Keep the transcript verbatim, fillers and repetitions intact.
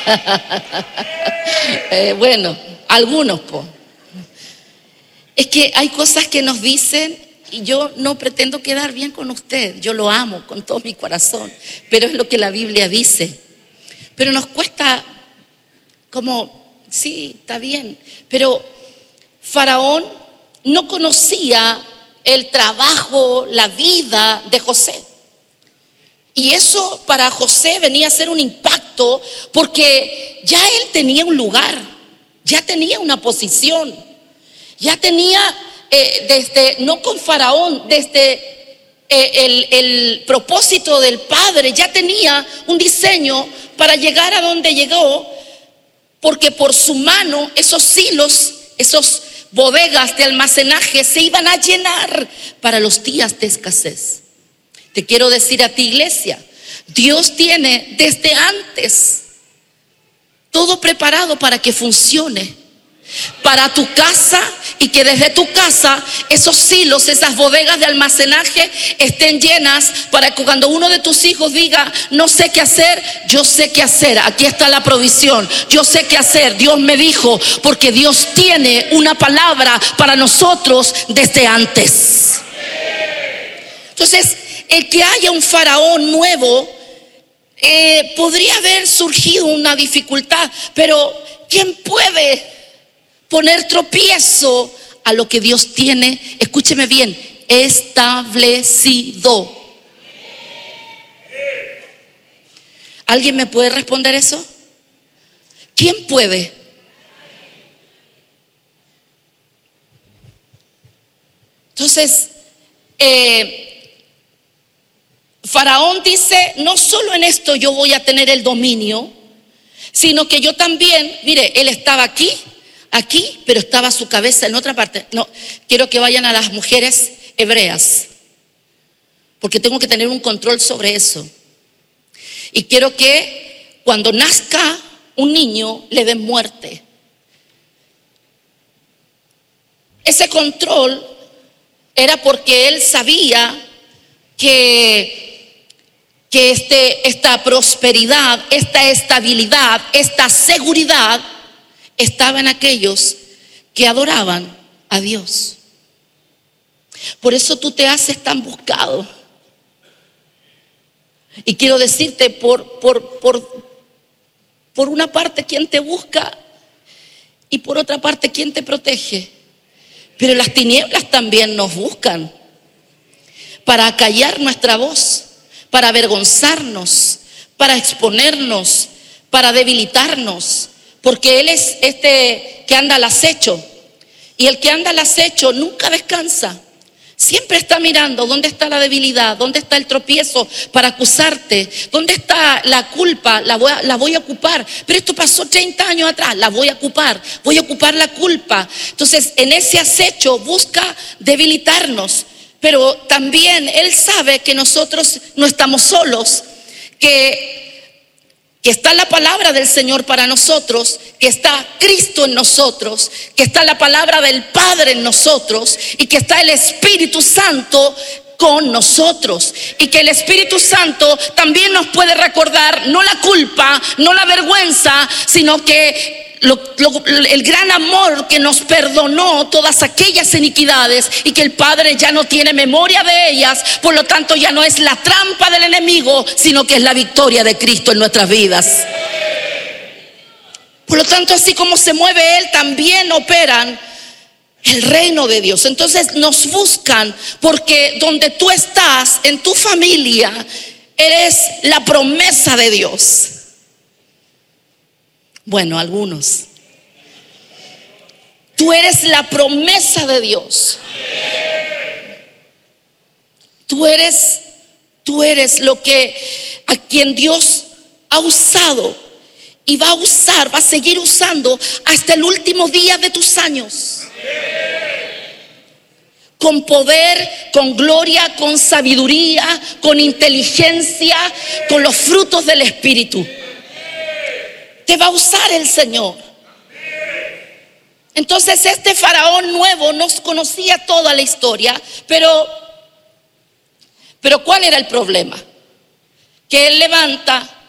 eh, bueno, algunos, po. Es que hay cosas que nos dicen y yo no pretendo quedar bien con usted. Yo lo amo con todo mi corazón, pero es lo que la Biblia dice. Pero nos cuesta como, sí, está bien, pero Faraón no conocía el trabajo, la vida de José. Y eso para José venía a ser un impacto porque ya él tenía un lugar, ya tenía una posición, ya tenía eh, desde, no con Faraón, desde eh, el, el propósito del Padre, ya tenía un diseño para llegar a donde llegó, porque por su mano esos silos, esos bodegas de almacenaje se iban a llenar para los días de escasez. Te quiero decir a ti, iglesia, Dios tiene desde antes todo preparado para que funcione para tu casa, y que desde tu casa esos silos, esas bodegas de almacenaje estén llenas, para que cuando uno de tus hijos diga no sé qué hacer, yo sé qué hacer, aquí está la provisión, yo sé qué hacer, Dios me dijo, porque Dios tiene una palabra para nosotros desde antes. Entonces, el que haya un faraón nuevo, eh, podría haber surgido una dificultad, pero ¿quién puede poner tropiezo a lo que Dios tiene, escúcheme bien, establecido? ¿Alguien me puede responder eso? ¿Quién puede? Entonces, eh, Faraón dice, no solo en esto yo voy a tener el dominio, sino que yo también, mire, él estaba aquí, aquí, pero estaba su cabeza en otra parte. No, quiero que vayan a las mujeres hebreas, porque tengo que tener un control sobre eso. Y quiero que cuando nazca un niño le den muerte. Ese control era porque él sabía que que este, esta prosperidad, esta estabilidad, esta seguridad estaba en aquellos que adoraban a Dios. Por eso tú te haces tan buscado. Y quiero decirte, por, por, por, por una parte, ¿quién te busca? Y por otra parte, ¿quién te protege? Pero las tinieblas también nos buscan para acallar nuestra voz, para avergonzarnos, para exponernos, para debilitarnos, porque Él es este que anda al acecho, y el que anda al acecho nunca descansa, siempre está mirando dónde está la debilidad, dónde está el tropiezo para acusarte, dónde está la culpa, la voy a, la voy a ocupar, pero esto pasó treinta años atrás, la voy a ocupar, voy a ocupar la culpa. Entonces en ese acecho busca debilitarnos. Pero también Él sabe que nosotros no estamos solos, que, que está la palabra del Señor para nosotros, que está Cristo en nosotros, que está la palabra del Padre en nosotros y que está el Espíritu Santo con nosotros. Y que el Espíritu Santo también nos puede recordar no la culpa, no la vergüenza, sino que Lo, lo, el gran amor que nos perdonó todas aquellas iniquidades y que el Padre ya no tiene memoria de ellas. Por lo tanto ya no es la trampa del enemigo, sino que es la victoria de Cristo en nuestras vidas. Por lo tanto, así como se mueve Él, también operan el reino de Dios. Entonces nos buscan porque donde tú estás, en tu familia, eres la promesa de Dios. Bueno, algunos. Tú eres la promesa de Dios. Tú eres, tú eres lo que a quien Dios ha usado y va a usar, va a seguir usando hasta el último día de tus años. Con poder, con gloria, con sabiduría, con inteligencia, con los frutos del Espíritu. Te va a usar el Señor. Entonces este faraón nuevo nos conocía toda la historia, pero pero ¿cuál era el problema? Que él levanta